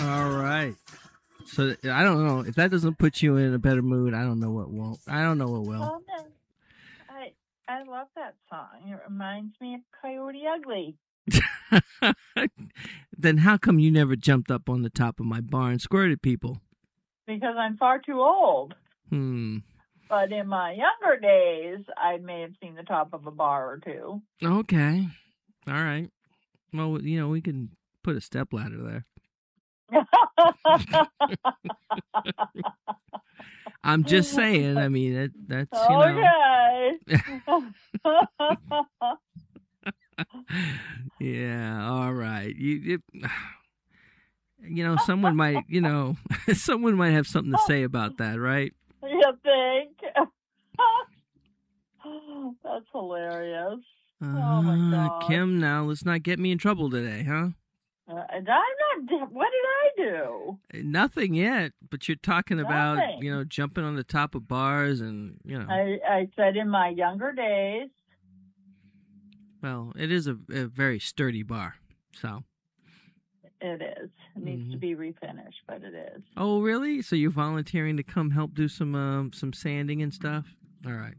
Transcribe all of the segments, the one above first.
All right. So I don't know if that doesn't put you in a better mood. I don't know what won't. I don't know what will. Oh no, I love that song. It reminds me of Coyote Ugly. Then how come you never jumped up on the top of my bar and squirted people? Because I'm far too old. Hmm. But in my younger days, I may have seen the top of a bar or two. Okay. All right. Well, we can put a stepladder there. I'm just saying. I mean, that's okay. Yeah. All right. Someone might. Someone might have something to say about that, right? You think? That's hilarious. Oh my God. Kim, now let's not get me in trouble today, huh? I'm not. What did I do? Nothing yet, but you're talking about, Nothing. jumping on the top of bars and, I said in my younger days. Well, it is a very sturdy bar, so. It is. It needs to be refinished, but it is. Oh, really? So you're volunteering to come help do some sanding and stuff? All right.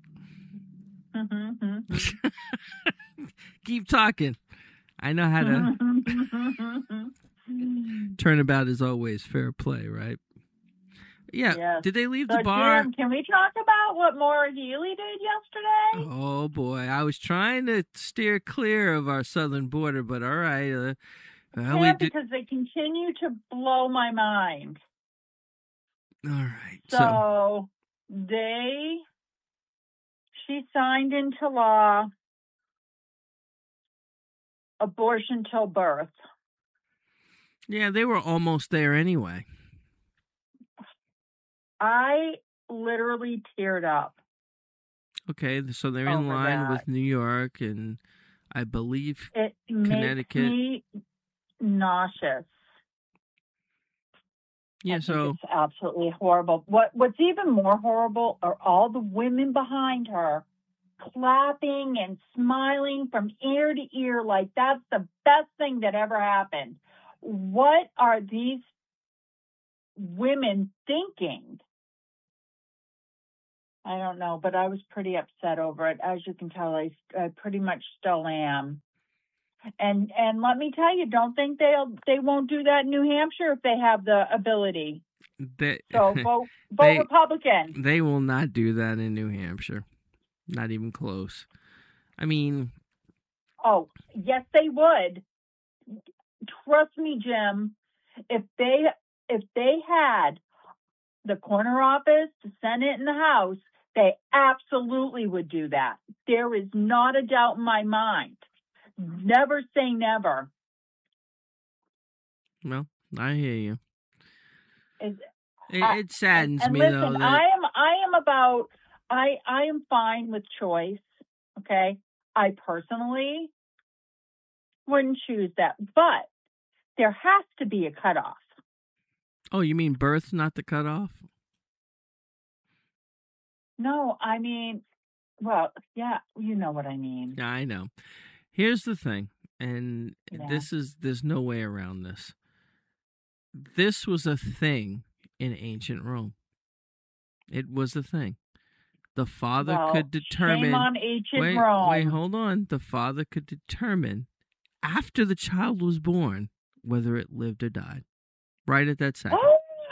Keep talking. I know how to. Turnabout is always fair play, right? Yeah. Yes. Did they leave the bar? Jim, can we talk about what Maura Healey did yesterday? Oh boy, I was trying to steer clear of our southern border, but all right. Because they continue to blow my mind. All right. So she signed into law abortion till birth. Yeah, they were almost there anyway. I literally teared up. Okay, so they're in line with New York and I believe Connecticut. It makes me nauseous. Yeah, so it's absolutely horrible. What's even more horrible are all the women behind her clapping and smiling from ear to ear like that's the best thing that ever happened. What are these women thinking? I don't know, but I was pretty upset over it. As you can tell, I pretty much still am. And let me tell you, don't think they won't do that in New Hampshire if they have the ability. So vote Republican. They will not do that in New Hampshire. Not even close. I mean... Oh, yes, they would. Trust me, Jim. If they had the corner office, the Senate, and the House, they absolutely would do that. There is not a doubt in my mind. Never say never. Well, I hear you. It saddens me, listen, though. I am fine with choice. Okay, I personally wouldn't choose that, but there has to be a cutoff. Oh, you mean birth, not the cutoff? No, I mean, well, yeah, you know what I mean. Yeah, I know. Here's the thing, and there's no way around this. This was a thing in ancient Rome. It was a thing. The father could determine. Shame on ancient Rome. Wait, hold on. The father could determine after the child was born whether it lived or died. Right at that second.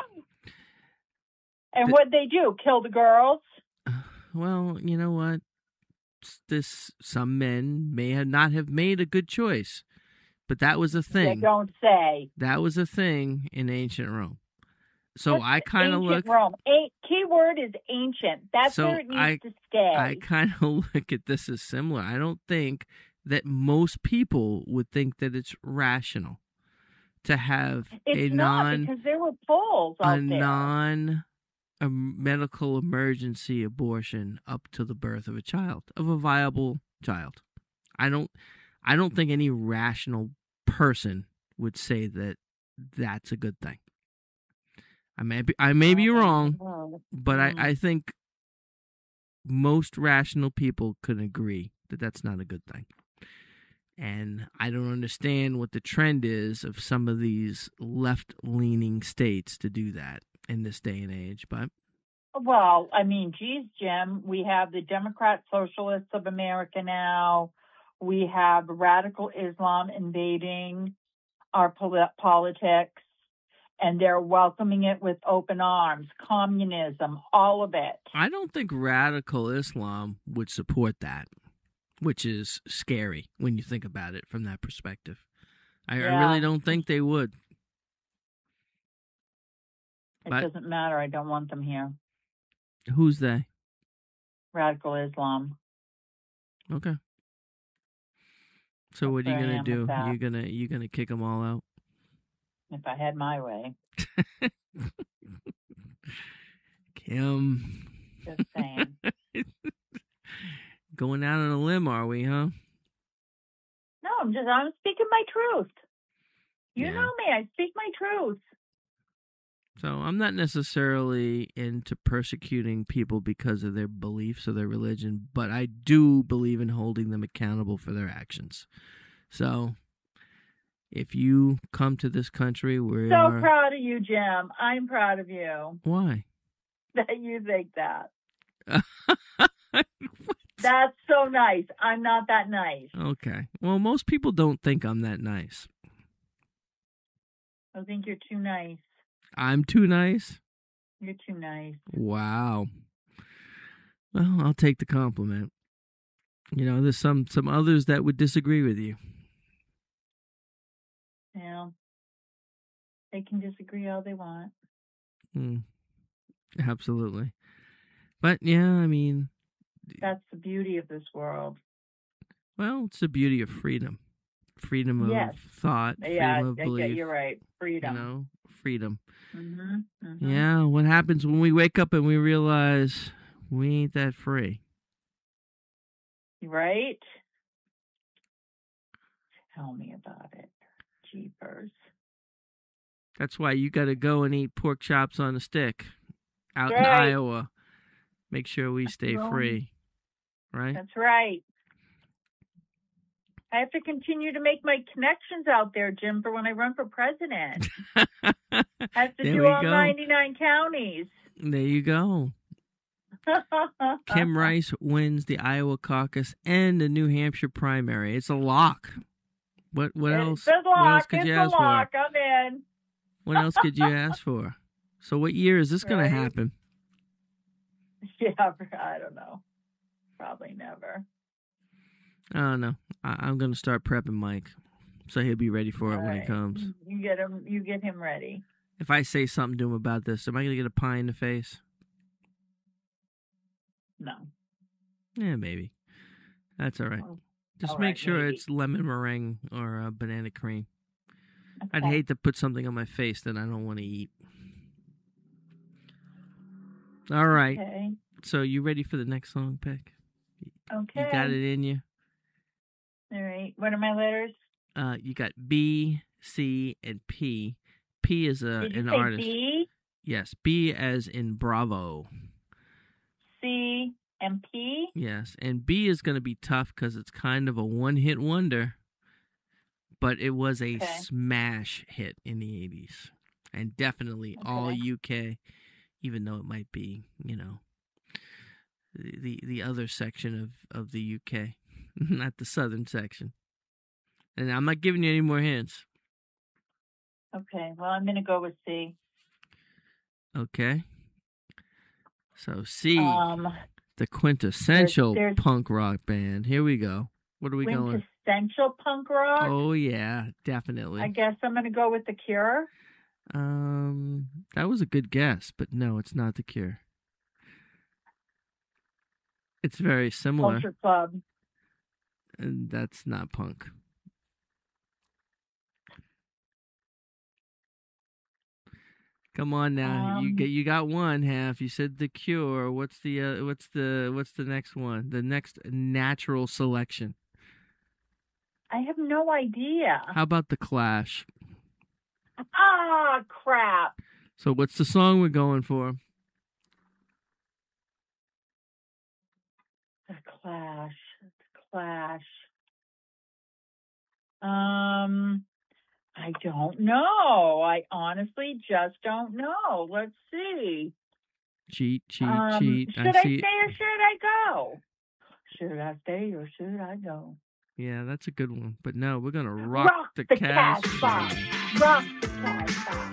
And what'd they do? Kill the girls? Well, you know what? Some men may not have made a good choice, but that was a thing. They don't say. That was a thing in ancient Rome. So I kind of look. Rome. Key word is ancient. That's where it needs to stay. I kind of look at this as similar. I don't think that most people would think that it's rational to have because there were polls out there. A medical emergency abortion up to the birth of a child, of a viable child. I don't think any rational person would say that that's a good thing. I may be wrong, but I think most rational people could agree that that's not a good thing. And I don't understand what the trend is of some of these left-leaning states to do that in this day and age. But Well, I mean, geez, Jim, we have the Democrat Socialists of America now. We have radical Islam invading our politics, and they're welcoming it with open arms. Communism, all of it. I don't think radical Islam would support that, which is scary when you think about it from that perspective. I really don't think they would. It doesn't matter. I don't want them here. Who's they? Radical Islam. Okay. So what are you gonna do? You gonna kick them all out? If I had my way. Kim. Just saying. Going out on a limb, are we, huh? No, I'm speaking my truth. You know me, I speak my truth. So I'm not necessarily into persecuting people because of their beliefs or their religion, but I do believe in holding them accountable for their actions. So if you come to this country where so proud of you, Jim. I'm proud of you. Why? That you think that. That's so nice. I'm not that nice. Okay. Well, most people don't think I'm that nice. I think you're too nice. I'm too nice? You're too nice. Wow. Well, I'll take the compliment. You know, there's some others that would disagree with you. Yeah. They can disagree all they want. Absolutely. But, yeah, I mean... That's the beauty of this world. Well, it's the beauty of freedom. Freedom of thought, freedom of belief. Yeah, you're right. Freedom. You know, freedom. Mm-hmm. Mm-hmm. Yeah, what happens when we wake up and we realize we ain't that free? Right? Tell me about it. Jeepers. That's why you got to go and eat pork chops on a stick out in Iowa. Make sure we stay free. Right? That's right. I have to continue to make my connections out there, Jim, for when I run for president. I have to do all 99 counties. There you go. Kim Rice wins the Iowa caucus and the New Hampshire primary. It's a lock. What else? What else could you ask for? I'm in. What else could you ask for? So what year is this going to happen? Yeah, I don't know. Probably never. I don't know. I'm going to start prepping Mike, so he'll be ready for it when he comes. You get him ready. If I say something to him about this, am I going to get a pie in the face? No. Yeah, maybe. That's all right. Just make sure it's lemon meringue or banana cream. Okay. I'd hate to put something on my face that I don't want to eat. All right. Okay. So you ready for the next song pick? Okay. You got it in you? All right. What are my letters? You got B, C, and P. P is an artist. B? Yes, B as in Bravo. C and P? Yes, and B is going to be tough because it's kind of a one-hit wonder, but it was a smash hit in the 80s, and definitely all UK, even though it might be, you know, the other section of the UK, not the southern section. And I'm not giving you any more hints. Okay, well, I'm going to go with C. Okay. So C, the quintessential punk rock band. Here we go. What are we going? Quintessential punk rock? Oh, yeah, definitely. I guess I'm going to go with The Cure. That was a good guess, but no, it's not The Cure. It's very similar. Culture Club. And that's not punk. Come on now, you got one half. You said The Cure. What's the next one? The next natural selection. I have no idea. How about The Clash? Ah, crap. So what's the song we're going for? The Clash. The Clash. I don't know. I honestly just don't know. Let's see. Cheat. Should I stay or should I go? Should I stay or should I go? Yeah, that's a good one. But no, we're gonna rock the Casbah. Rock the Casbah.